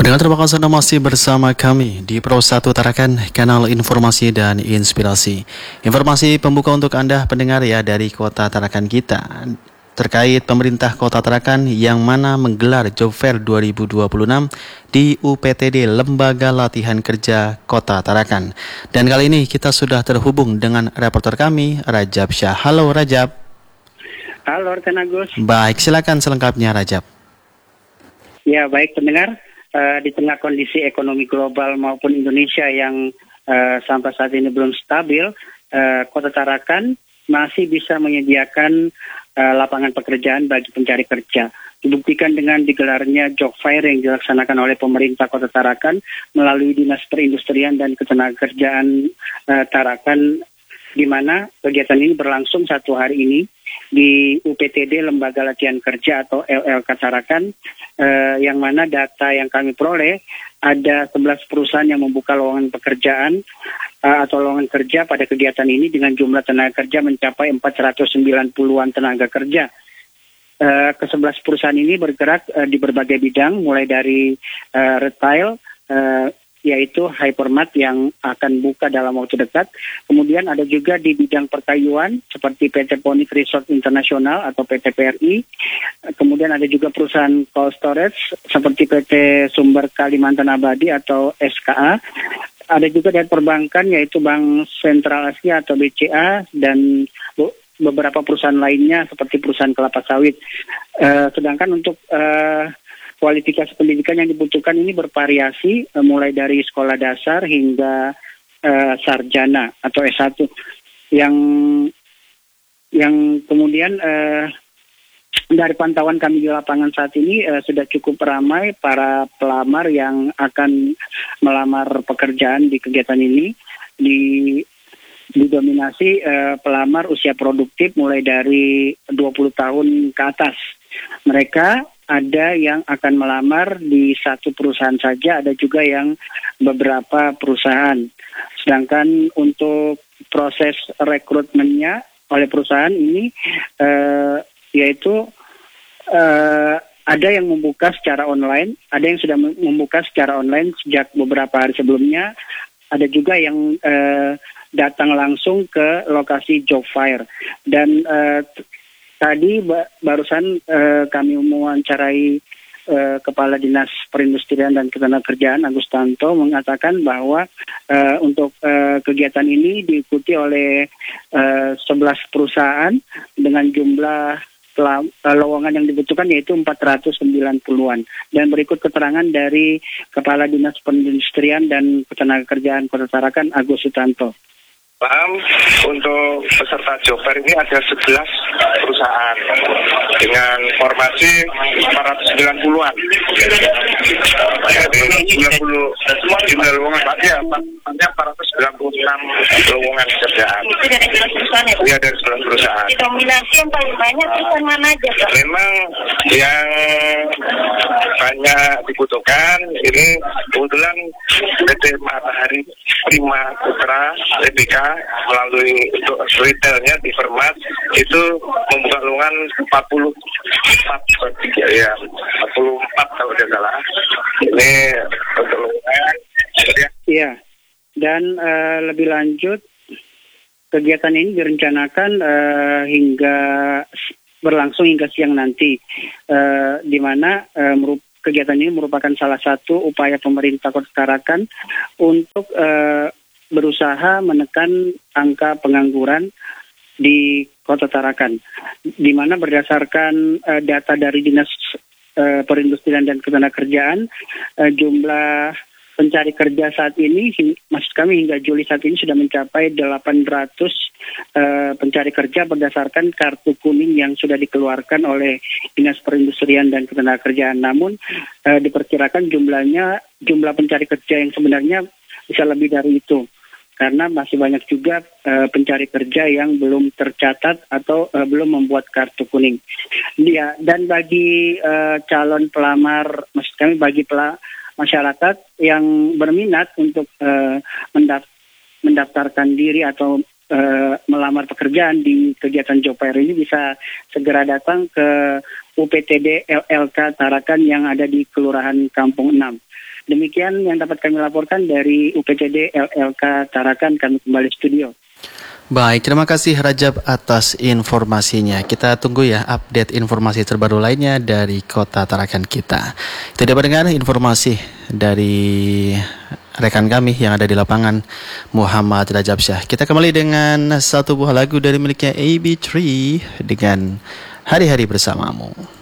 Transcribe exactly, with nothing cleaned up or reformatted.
Pendengar, terima kasih Anda masih bersama kami di Pro satu Tarakan, kanal informasi dan inspirasi. Informasi pembuka untuk Anda pendengar ya dari Kota Tarakan kita terkait pemerintah Kota Tarakan yang mana menggelar Job Fair dua ribu dua puluh enam di U P T D Lembaga Latihan Kerja Kota Tarakan. Dan kali ini kita sudah terhubung dengan reporter kami Rajab Syah. Halo Rajab. Halo Rekan Agus. Baik, silakan selengkapnya Rajab. Ya baik pendengar, uh, di tengah kondisi ekonomi global maupun Indonesia yang uh, sampai saat ini belum stabil, uh, Kota Tarakan masih bisa menyediakan uh, lapangan pekerjaan bagi pencari kerja. Dibuktikan dengan digelarnya Job Fair yang dilaksanakan oleh pemerintah Kota Tarakan melalui Dinas Perindustrian dan Ketenagakerjaan uh, Tarakan, di mana kegiatan ini berlangsung satu hari ini di U P T D Lembaga Latihan Kerja atau L L K Tarakan, eh, yang mana data yang kami peroleh ada sebelas perusahaan yang membuka lowongan pekerjaan eh, atau lowongan kerja pada kegiatan ini dengan jumlah tenaga kerja mencapai empat ratus sembilan puluhan tenaga kerja. Eh, ke sebelas perusahaan ini bergerak eh, di berbagai bidang, mulai dari eh, retail, eh, yaitu Hypermart yang akan buka dalam waktu dekat. Kemudian ada juga di bidang perkayuan seperti P T Ponik Resort Internasional atau P T P R I. Kemudian ada juga perusahaan cold storage seperti P T Sumber Kalimantan Abadi atau S K A. Ada juga dari perbankan yaitu Bank Sentral Asia atau B C A dan beberapa perusahaan lainnya seperti perusahaan kelapa sawit. Uh, sedangkan untuk uh, kualifikasi pendidikan yang dibutuhkan ini bervariasi, uh, mulai dari sekolah dasar hingga uh, sarjana atau S satu. Yang yang kemudian uh, dari pantauan kami di lapangan saat ini uh, sudah cukup ramai para pelamar yang akan melamar pekerjaan di kegiatan ini. Di didominasi uh, pelamar usia produktif mulai dari dua puluh tahun ke atas. Mereka ada yang akan melamar di satu perusahaan saja, ada juga yang beberapa perusahaan. Sedangkan untuk proses rekrutmennya oleh perusahaan ini, uh, yaitu uh, ada yang membuka secara online, ada yang sudah membuka secara online sejak beberapa hari sebelumnya, ada juga yang uh, datang langsung ke lokasi job fair. Dan uh, Tadi ba- barusan uh, kami mewawancarai uh, Kepala Dinas Perindustrian dan Ketenagakerjaan Agus Tanto mengatakan bahwa uh, untuk uh, kegiatan ini diikuti oleh uh, sebelas perusahaan dengan jumlah pelam- uh, lowongan yang dibutuhkan yaitu empat ratus sembilan puluhan. Dan berikut keterangan dari Kepala Dinas Perindustrian dan Ketenagakerjaan Kota Tarakan Agus Tanto. Paham, untuk peserta job fair ini ada sebelas perusahaan dengan formasi empat ratus sembilan puluhan. Jadi sembilan puluh jumlah lowongan ya, empat ratus sembilan puluh enam lowongan kerjaan. Itu dari sebelas perusahaan ya? Iya, dari sebelas perusahaan. Dominasi yang paling banyak perusahaan mana aja, Pak? Memang yang banyak dibutuhkan ini kebetulan P T Matahari Prima Putra T B K melalui untuk retailnya di Hypermart itu membuka lowongan empat puluh empat ya empat puluh empat kalau tidak salah. Ini untuk lowongan. Iya. Dan uh, lebih lanjut, kegiatan ini direncanakan uh, hingga berlangsung hingga siang nanti, uh, di mana uh, merup- kegiatan ini merupakan salah satu upaya pemerintah Kota Tarakan untuk uh, berusaha menekan angka pengangguran di Kota Tarakan, di mana berdasarkan uh, data dari Dinas uh, Perindustrian dan Ketenagakerjaan, uh, jumlah pencari kerja saat ini, hing- maksud kami hingga Juli saat ini sudah mencapai delapan ratus uh, pencari kerja berdasarkan kartu kuning yang sudah dikeluarkan oleh Dinas Perindustrian dan Ketenagakerjaan. Namun uh, diperkirakan jumlahnya, jumlah pencari kerja yang sebenarnya bisa lebih dari itu, karena masih banyak juga uh, pencari kerja yang belum tercatat atau uh, belum membuat kartu kuning. Dia dan bagi uh, calon pelamar, maksud kami bagi pela, masyarakat yang berminat untuk uh, mendaft, mendaftarkan diri atau uh, melamar pekerjaan di kegiatan job fair ini bisa segera datang ke U P T D L L K Tarakan yang ada di Kelurahan Kampung enam. Demikian yang dapat kami laporkan dari U P T D L L K Tarakan. Kami kembali studio. Baik, terima kasih Rajab atas informasinya. Kita tunggu ya update informasi terbaru lainnya dari Kota Tarakan kita. Itu dia pendengar informasi dari rekan kami yang ada di lapangan, Muhammad Rajab Syah. Kita kembali dengan satu buah lagu dari miliknya A B tiga dengan Hari-Hari Bersamamu.